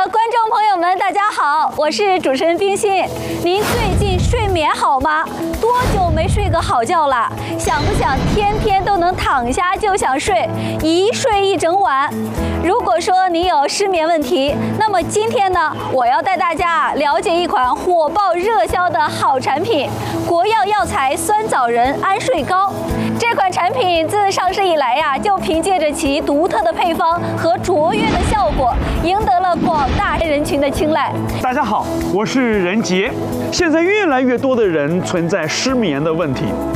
观众朋友们，大家好，我是主持人冰心。您最近睡眠好吗？多久没睡个好觉了？想不想天天都能躺下就想睡，一睡一整晚？如果说你有失眠问题，那么今天呢，我要带大家了解一款火爆热销的好产品——国药药材酸枣仁安睡膏。这款产品自上市以来呀，就凭借着其独特的配方和卓越的效果，赢得了广大人群的青睐。 大家好，我是任杰。现在越来越多的人存在失眠的问题，